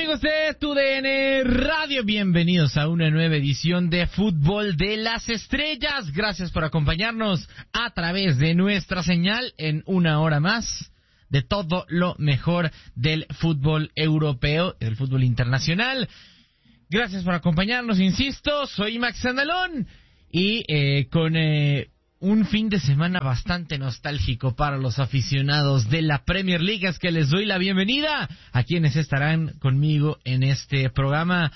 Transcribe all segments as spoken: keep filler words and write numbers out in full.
amigos de T U D N Radio? Bienvenidos a una nueva edición de Fútbol de las Estrellas. Gracias por acompañarnos a través de nuestra señal en una hora más de todo lo mejor del fútbol europeo, del fútbol internacional. Gracias por acompañarnos, insisto, soy Max Andalón y eh, con eh, un fin de semana bastante nostálgico para los aficionados de la Premier League, es que les doy la bienvenida a quienes estarán conmigo en este programa.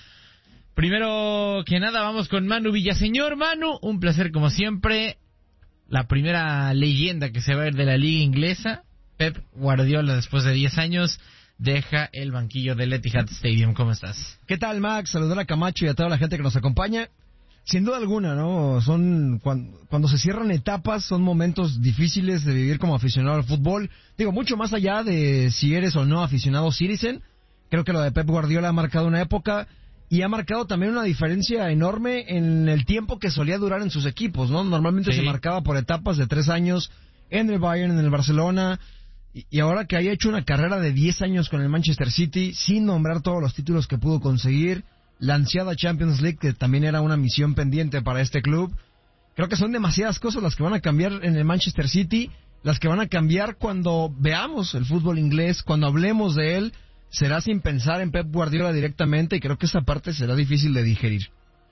Primero que nada vamos con Manu Villaseñor. Manu, un placer como siempre. La primera leyenda que se va a ir de la liga inglesa, Pep Guardiola, después de diez años, deja el banquillo del Etihad Stadium. ¿Cómo estás? ¿Qué tal, Max? Saludar a Camacho y a toda la gente que nos acompaña. Sin duda alguna, ¿no? Son cuando, cuando se cierran etapas, son momentos difíciles de vivir como aficionado al fútbol. Digo, mucho más allá de si eres o no aficionado Citizen, creo que lo de Pep Guardiola ha marcado una época y ha marcado también una diferencia enorme en el tiempo que solía durar en sus equipos, ¿no? Normalmente sí se marcaba por etapas de tres años en el Bayern, en el Barcelona, y, y ahora que haya hecho una carrera de diez años con el Manchester City, sin nombrar todos los títulos que pudo conseguir, la ansiada Champions League, que también era una misión pendiente para este club. Creo que son demasiadas cosas las que van a cambiar en el Manchester City, las que van a cambiar cuando veamos el fútbol inglés, cuando hablemos de él, será sin pensar en Pep Guardiola directamente, y creo que esa parte será difícil de digerir.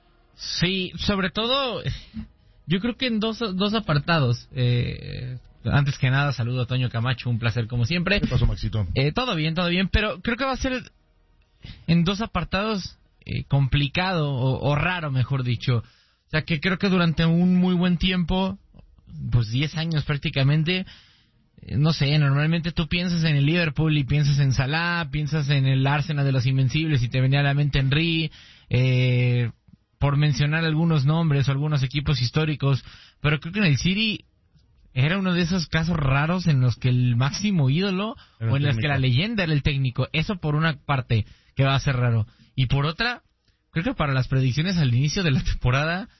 Sí, sobre todo, yo creo que en dos, dos apartados. Eh, antes que nada, saludo a Toño Camacho, un placer como siempre. ¿Qué pasó, Maxito? Eh, todo bien, todo bien, pero creo que va a ser en dos apartados Eh, complicado o, o raro, mejor dicho. O sea, que creo que durante un muy buen tiempo, pues diez años prácticamente, eh, no sé, normalmente tú piensas en el Liverpool y piensas en Salah, piensas en el Arsenal de los Invencibles y te venía a la mente Henry, eh, por mencionar algunos nombres o algunos equipos históricos, pero creo que en el City era uno de esos casos raros en los que el máximo ídolo o en los que la leyenda era el técnico. Eso por una parte, que va a ser raro. Y por otra, creo que para las predicciones al inicio de la temporada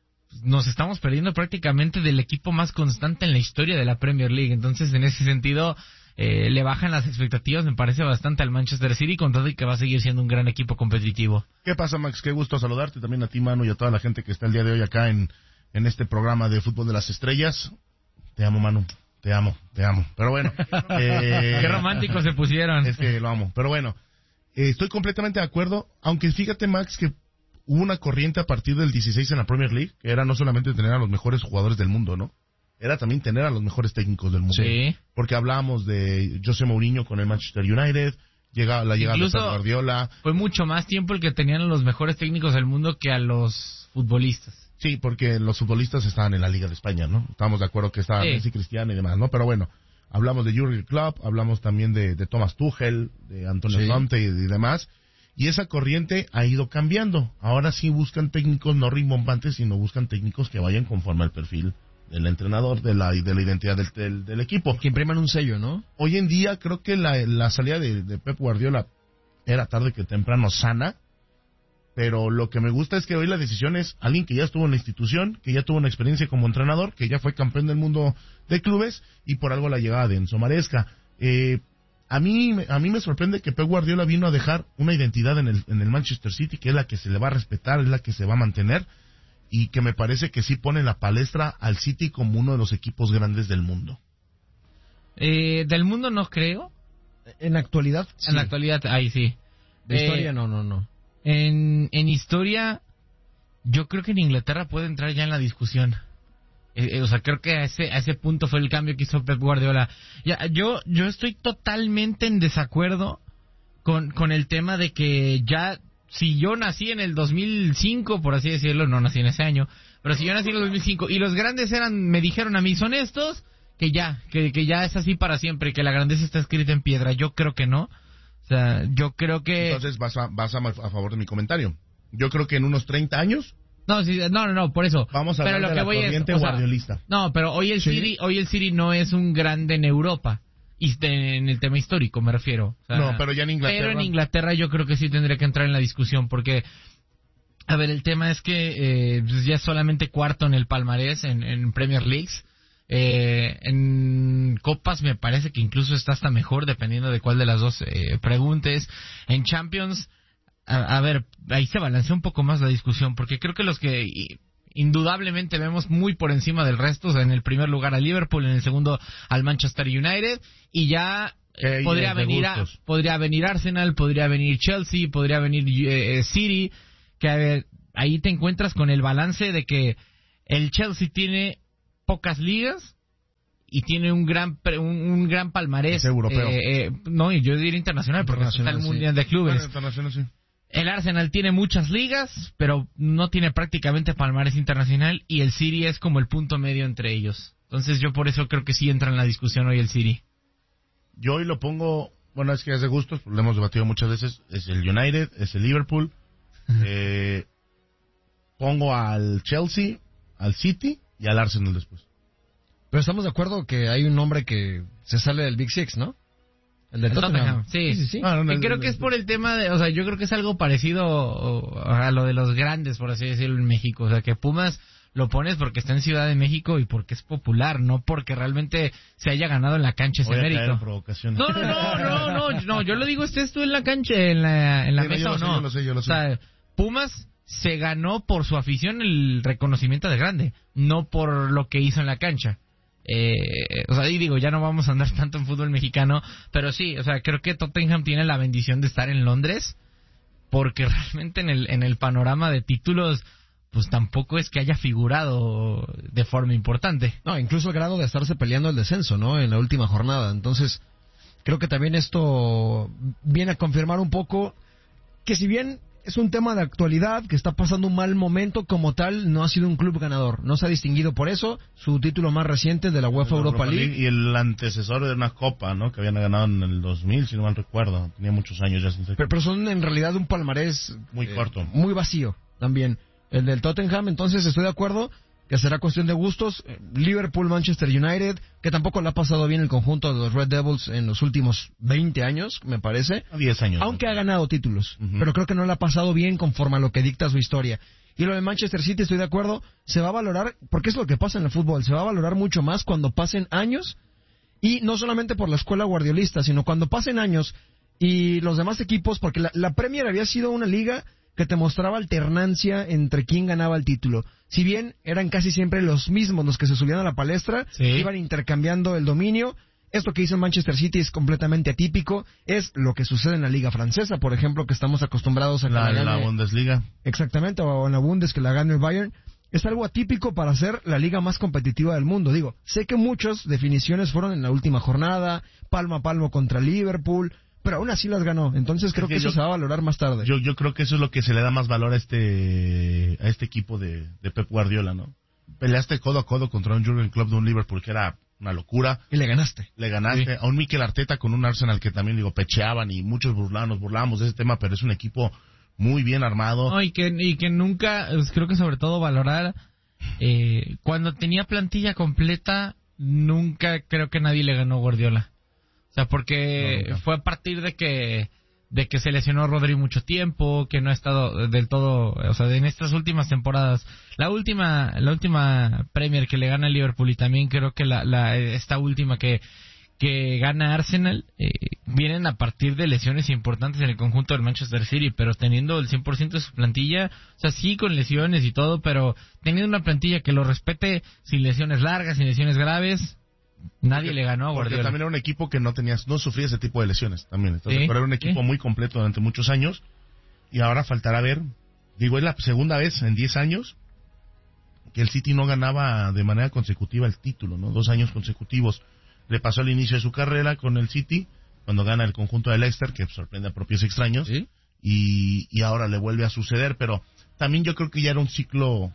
nos estamos perdiendo prácticamente del equipo más constante en la historia de la Premier League. Entonces, en ese sentido, eh, le bajan las expectativas, me parece, bastante al Manchester City, con todo y que va a seguir siendo un gran equipo competitivo. ¿Qué pasa, Max? Qué gusto saludarte, también a ti, Manu, y a toda la gente que está el día de hoy acá en, en este programa de Fútbol de las Estrellas. Te amo, Manu, te amo, te amo. Pero bueno. eh, Qué románticos se pusieron. Es que lo amo, pero bueno. Eh, estoy completamente de acuerdo, aunque fíjate, Max, que hubo una corriente a partir del dieciséis en la Premier League, que era no solamente tener a los mejores jugadores del mundo, ¿no? Era también tener a los mejores técnicos del mundo. Sí. Porque hablábamos de José Mourinho con el Manchester United, llega, la llegada Incluso de Pep Guardiola. Fue mucho más tiempo el que tenían a los mejores técnicos del mundo que a los futbolistas. Sí, porque los futbolistas estaban en la Liga de España, ¿no? Estábamos de acuerdo que estaban Sí. Messi, Cristiano y demás, ¿no? Pero bueno, hablamos de Jürgen Klopp, hablamos también de, de Thomas Tuchel, de Antonio Sí. Conte y, y demás. Y esa corriente ha ido cambiando. Ahora sí buscan técnicos no rimbombantes, sino buscan técnicos que vayan conforme al perfil del entrenador, de la, de la identidad del, del, del equipo. Que impriman un sello, ¿no? Hoy en día creo que la, la salida de, de Pep Guardiola era tarde que temprano sana, pero lo que me gusta es que hoy la decisión es alguien que ya estuvo en la institución, que ya tuvo una experiencia como entrenador, que ya fue campeón del mundo de clubes, y por algo la llegada de Enzo Maresca. Eh, a mí a mí me sorprende que Pep Guardiola vino a dejar una identidad en el, en el Manchester City, que es la que se le va a respetar, es la que se va a mantener, y que me parece que sí pone en la palestra al City como uno de los equipos grandes del mundo. Eh, del mundo no creo. En la actualidad, sí. En la actualidad, ahí sí. De Eh, historia, no, no, no. En, en historia, yo creo que en Inglaterra puede entrar ya en la discusión. Eh, eh, o sea, creo que a ese, a ese punto fue el cambio que hizo Pep Guardiola. Ya, yo, yo estoy totalmente en desacuerdo con, con el tema de que ya, si yo nací en el dos mil cinco, por así decirlo, no nací en ese año, pero si yo nací en el dos mil cinco y los grandes eran, me dijeron a mí, son estos, que ya, que, que ya es así para siempre, que la grandeza está escrita en piedra. Yo creo que no. O sea, yo creo que... Entonces vas a, vas a, a favor de mi comentario. Yo creo que en unos treinta años No, sí, no, no, no, por eso. vamos a pero hablar lo de que la voy es, corriente o sea, guardiolista. No, pero hoy el Sí. City, hoy el City no es un grande en Europa. Y de- en el tema histórico me refiero. O sea, No, pero ya en Inglaterra. Pero en Inglaterra yo creo que sí tendría que entrar en la discusión porque, a ver, el tema es que eh, pues ya es solamente cuarto en el palmarés en, en Premier Leagues. Eh, en Copas me parece que incluso está hasta mejor, dependiendo de cuál de las dos eh, preguntes. En Champions, a, a ver, ahí se balancea un poco más la discusión, porque creo que los que indudablemente vemos muy por encima del resto, o sea, en el primer lugar a Liverpool, en el segundo al Manchester United, y ya eh, podría venir a, podría venir Arsenal, podría venir Chelsea, podría venir eh, City, que a ver, ahí te encuentras con el balance de que el Chelsea tiene pocas ligas y tiene un gran un, un gran palmarés europeo. Eh, eh, no, yo diría internacional, porque está el Mundial sí. de Clubes. Bueno, internacional, sí. El Arsenal tiene muchas ligas, pero no tiene prácticamente palmarés internacional, y el City es como el punto medio entre ellos. Entonces yo por eso creo que sí entra en la discusión hoy el City. Yo hoy lo pongo, bueno, es que es de gustos, lo hemos debatido muchas veces, es el United, es el Liverpool. eh, pongo al Chelsea, al City y al Arsenal después. Pero estamos de acuerdo que hay un nombre que se sale del Big Six, ¿no? El de Tottenham. Tottenham. Sí, sí, sí. Ah, no, no, creo no, que es por el tema de, o sea, yo creo que es algo parecido a lo de los grandes, por así decirlo, en México. O sea, que Pumas lo pones porque está en Ciudad de México y porque es popular, no porque realmente se haya ganado en la cancha ese mérito. No, no, no, no, no, no, yo lo digo, estés tú en la cancha, en la, en la sí, mesa no, o no. Yo lo sé, yo lo sé. O sea, Pumas se ganó por su afición el reconocimiento de grande, no por lo que hizo en la cancha. Eh, o sea, y digo, ya no vamos a andar tanto en fútbol mexicano, pero sí, o sea, creo que Tottenham tiene la bendición de estar en Londres, porque realmente en el, en el panorama de títulos, pues tampoco es que haya figurado de forma importante. No, incluso el grado de estarse peleando el descenso, ¿no? En la última jornada. Entonces, creo que también esto viene a confirmar un poco que si bien es un tema de actualidad, que está pasando un mal momento, como tal, no ha sido un club ganador. No se ha distinguido por eso. Su título más reciente de la UEFA Europa, Europa League. League. Y el antecesor de una copa, ¿no? Que habían ganado en el dos mil, si no mal recuerdo. Tenía muchos años ya sin ser. Pero, pero son en realidad un palmarés muy eh, corto. Muy vacío también. El del Tottenham, entonces estoy de acuerdo que será cuestión de gustos. Liverpool, Manchester United, que tampoco le ha pasado bien el conjunto de los Red Devils en los últimos veinte años, me parece. diez años. Aunque ha ganado títulos, uh-huh. pero creo que no le ha pasado bien conforme a lo que dicta su historia. Y lo de Manchester City, estoy de acuerdo, se va a valorar, porque es lo que pasa en el fútbol, se va a valorar mucho más cuando pasen años, y no solamente por la escuela guardiolista, sino cuando pasen años y los demás equipos, porque la, la Premier había sido una liga que te mostraba alternancia entre quién ganaba el título. Si bien eran casi siempre los mismos los que se subían a la palestra, sí. iban intercambiando el dominio. Esto que hizo Manchester City es completamente atípico. Es lo que sucede en la Liga Francesa, por ejemplo, que estamos acostumbrados a que la, la, gane, la Bundesliga. Exactamente, o en la Bundes que la gane el Bayern. Es algo atípico para ser la liga más competitiva del mundo. Digo, sé que muchas definiciones fueron en la última jornada, palmo a palmo contra Liverpool, pero aún así las ganó. Entonces creo es que, que eso yo, se va a valorar más tarde. Yo yo creo que eso es lo que se le da más valor a este a este equipo de, de Pep Guardiola, ¿no? Peleaste codo a codo contra un Jurgen Klopp de un Liverpool que era una locura. Y le ganaste. Le ganaste. Sí. A un Mikel Arteta con un Arsenal que también, digo, pecheaban y muchos burlaban, nos burlábamos de ese tema, pero es un equipo muy bien armado. No, y que, y que nunca, creo que sobre todo valorar, eh, cuando tenía plantilla completa, nunca creo que nadie le ganó a Guardiola. O sea, porque no, fue a partir de que de que se lesionó Rodri mucho tiempo, que no ha estado del todo, o sea, en estas últimas temporadas, la última la última Premier que le gana a Liverpool y también creo que la, la esta última que que gana Arsenal, eh, vienen a partir de lesiones importantes en el conjunto del Manchester City, pero teniendo el cien por ciento de su plantilla, o sea, sí con lesiones y todo, pero teniendo una plantilla que lo respete sin lesiones largas, sin lesiones graves. Nadie porque, le ganó a Guardiola. Porque también era un equipo que no tenía, no sufría ese tipo de lesiones también. Entonces, ¿sí? Pero era un equipo ¿sí? muy completo durante muchos años. Y ahora faltará ver, digo, es la segunda vez en diez años que el City no ganaba de manera consecutiva el título, ¿no? Dos años consecutivos. Le pasó al inicio de su carrera con el City, cuando gana el conjunto de Leicester, que sorprende a propios extraños. ¿Sí? Y, y ahora le vuelve a suceder, pero también yo creo que ya era un ciclo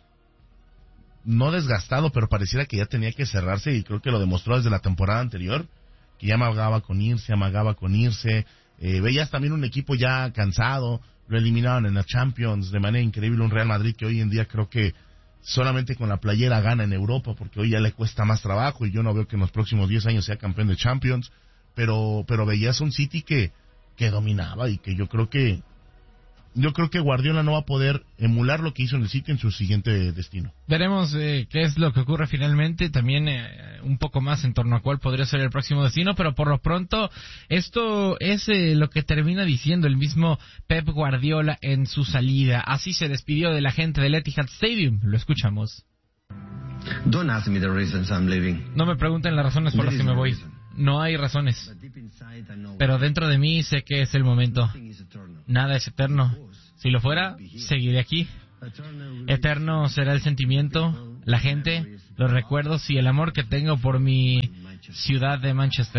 no desgastado, pero pareciera que ya tenía que cerrarse, y creo que lo demostró desde la temporada anterior, que ya amagaba con irse, amagaba con irse, eh, veías también un equipo ya cansado, lo eliminaron en la Champions de manera increíble, un Real Madrid que hoy en día creo que solamente con la playera gana en Europa, porque hoy ya le cuesta más trabajo, y yo no veo que en los próximos diez años sea campeón de Champions, pero pero veías un City que, que dominaba, y que yo creo que yo creo que Guardiola no va a poder emular lo que hizo en el City en su siguiente destino. Veremos eh, qué es lo que ocurre finalmente, también eh, un poco más en torno a cuál podría ser el próximo destino, pero por lo pronto esto es eh, lo que termina diciendo el mismo Pep Guardiola en su salida. Así se despidió de la gente del Etihad Stadium. Lo escuchamos. Don't ask me the reasons I'm leaving. No me pregunten las razones por las que me voy. No hay razones. Pero dentro de mí sé que es el momento. Nada es eterno. Si lo fuera, seguiré aquí. Eterno será el sentimiento, la gente, los recuerdos y el amor que tengo por mi ciudad de Manchester.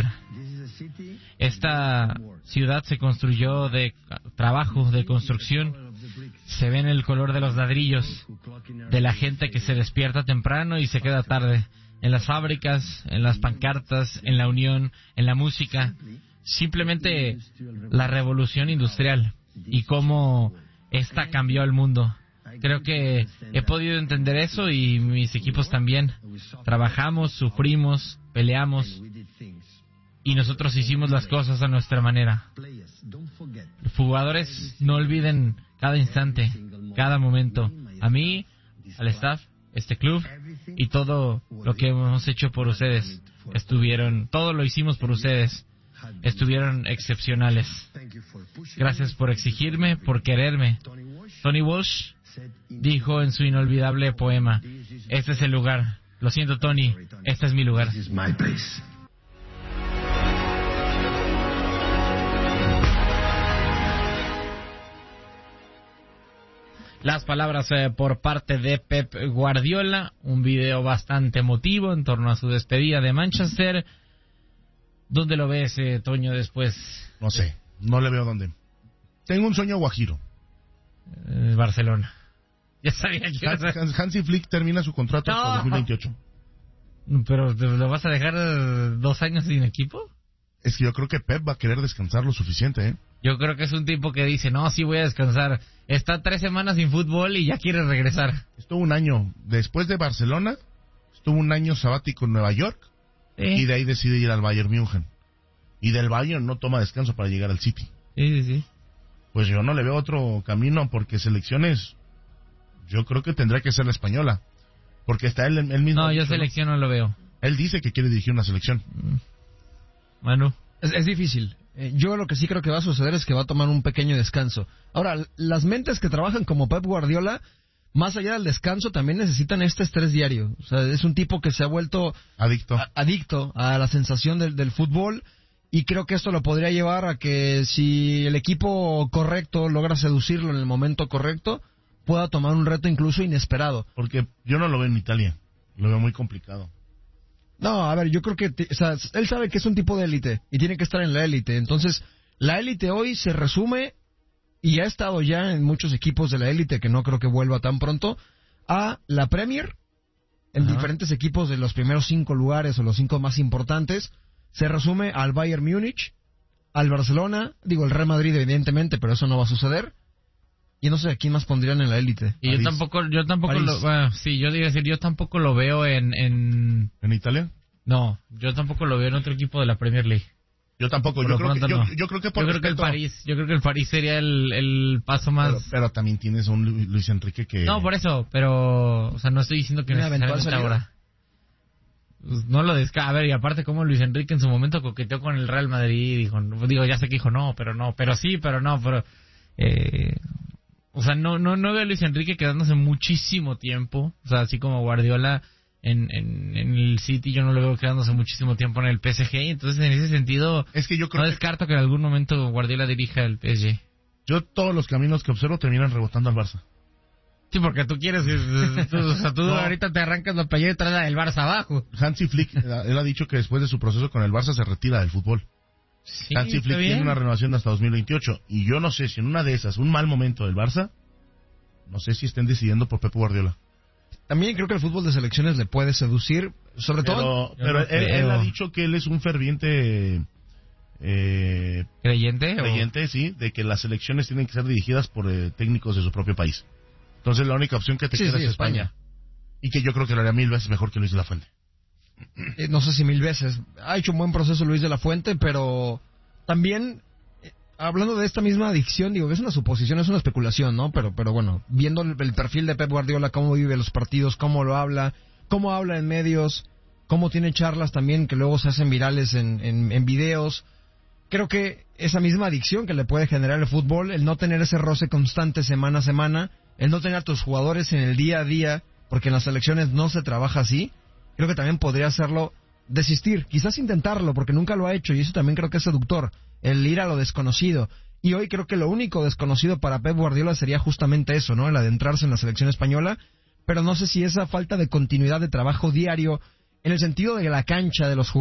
Esta ciudad se construyó de trabajo, de construcción. Se ve en el color de los ladrillos, de la gente que se despierta temprano y se queda tarde. En las fábricas, en las pancartas, en la unión, en la música. Simplemente la revolución industrial y cómo esta cambió el mundo. Creo que he podido entender eso y mis equipos también. Trabajamos, sufrimos, peleamos y nosotros hicimos las cosas a nuestra manera. Los jugadores no olviden cada instante, cada momento. A mí, al staff, este club y todo lo que hemos hecho por ustedes. Estuvieron, todo lo hicimos por ustedes. Estuvieron excepcionales. Gracias por exigirme, por quererme. Tony Walsh dijo en su inolvidable poema: este es el lugar. Lo siento, Tony, este es mi lugar. Las palabras eh, por parte de Pep Guardiola, un video bastante emotivo en torno a su despedida de Manchester. ¿Dónde lo ves, eh, Toño, después? No sé, no le veo dónde. Tengo un sueño guajiro. Eh, Barcelona. Ya sabía que ibas a... Hans, Hansi Flick termina su contrato no. hasta dos mil veintiocho. ¿Pero lo vas a dejar dos años sin equipo? Es que yo creo que Pep va a querer descansar lo suficiente, ¿eh? Yo creo que es un tipo que dice, no, sí voy a descansar. Está tres semanas sin fútbol y ya quiere regresar. Estuvo un año después de Barcelona, estuvo un año sabático en Nueva York, ¿Sí? Y de ahí decide ir al Bayern München. Y del Bayern no toma descanso para llegar al City. Sí, sí, sí. Pues yo no le veo otro camino, porque selecciones, yo creo que tendrá que ser la española. Porque está él, él mismo... No, yo dicho, selección no lo veo. Él dice que quiere dirigir una selección. Manu. Es, es difícil. Eh, yo lo que sí creo que va a suceder es que va a tomar un pequeño descanso. Ahora, las mentes que trabajan como Pep Guardiola, más allá del descanso, también necesitan este estrés diario. O sea, es un tipo que se ha vuelto Adicto. a, adicto a la sensación del, del fútbol, y creo que esto lo podría llevar a que si el equipo correcto logra seducirlo en el momento correcto, pueda tomar un reto incluso inesperado. Porque yo no lo veo en Italia. Lo veo muy complicado. No, a ver, yo creo que, te, o sea, él sabe que es un tipo de élite y tiene que estar en la élite. Entonces, la élite hoy se resume, y ha estado ya en muchos equipos de la élite, que no creo que vuelva tan pronto, a la Premier, en Ajá. diferentes equipos de los primeros cinco lugares o los cinco más importantes. Se resume al Bayern Múnich, al Barcelona, digo, el Real Madrid evidentemente, pero eso no va a suceder. Y no sé a quién más pondrían en la élite. Y yo París. tampoco, yo tampoco París. lo, bueno, sí, yo diría decir, yo tampoco lo veo en, en, ¿En Italia? no, yo tampoco lo veo en otro equipo de la Premier League. Yo tampoco. Por Yo lo creo, que, pronto yo, no. yo creo que por Yo creo que el respeto- París, yo creo que el París sería el, el paso más. Pero, pero también tienes a un Lu- Luis Enrique que... No, por eso, pero, o sea, no estoy diciendo que ¿Una eventual necesariamente salida? ahora. Pues no lo desca... A ver, y aparte como Luis Enrique en su momento coqueteó con el Real Madrid, dijo, digo, ya sé que dijo no, pero no, pero sí, pero no, pero... Eh, o sea, no, no, no veo a Luis Enrique quedándose muchísimo tiempo, o sea, así como Guardiola en, en, en el City, yo no lo veo quedándose muchísimo tiempo en el P S G, entonces en ese sentido, Es que yo creo no que descarto que en algún momento Guardiola dirija el P S G. yo todos los caminos que observo terminan rebotando al Barça. Sí, porque tú quieres, tú, o sea, tú No. ahorita te arrancas la playera y traes la del Barça abajo. Hansi Flick, él ha dicho que después de su proceso con el Barça se retira del fútbol. Sí, Hansi está Flick bien. tiene una renovación hasta dos mil veintiocho. Y yo no sé si en una de esas, un mal momento del Barça, no sé si estén decidiendo por Pep Guardiola. También creo que el fútbol de selecciones le puede seducir, sobre todo... Pero, pero no él, creo. él ha dicho que él es un ferviente eh, ¿Creyente? o- creyente, sí, de que las selecciones tienen que ser dirigidas por eh, técnicos de su propio país. Entonces la única opción que te Sí, queda sí, es España. España. Y que yo creo que lo haría mil veces mejor que Luis de la Fuente. Eh, no sé si mil veces. Ha hecho un buen proceso Luis de la Fuente, pero también eh, hablando de esta misma adicción, digo que es una suposición, es una especulación, ¿no? Pero, pero bueno, viendo el, el perfil de Pep Guardiola, cómo vive los partidos, cómo lo habla, cómo habla en medios, cómo tiene charlas también que luego se hacen virales en, en, en videos. Creo que esa misma adicción que le puede generar el fútbol, el no tener ese roce constante semana a semana, el no tener a tus jugadores en el día a día, porque en las selecciones no se trabaja así, creo que también podría hacerlo desistir, quizás intentarlo, porque nunca lo ha hecho, y eso también creo que es seductor, el ir a lo desconocido. Y hoy creo que lo único desconocido para Pep Guardiola sería justamente eso, ¿no? El adentrarse en la selección española, pero no sé si esa falta de continuidad de trabajo diario, en el sentido de la cancha, de los jugadores,